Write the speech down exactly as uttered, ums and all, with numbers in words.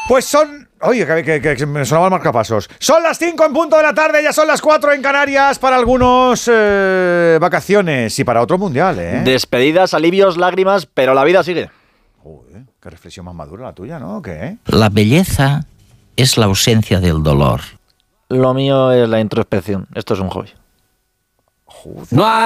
Pues son... Oye, que, que, que, que me sonaba el marcapasos. Son las cinco en punto de la tarde, ya son las cuatro en Canarias. Para algunos, eh, vacaciones y para otros mundial, ¿eh? Despedidas, alivios, lágrimas, pero la vida sigue. Joder, qué reflexión más madura la tuya, ¿no? ¿Qué? La belleza es la ausencia del dolor. Lo mío es la introspección. Esto es un hobby. Joder. No hay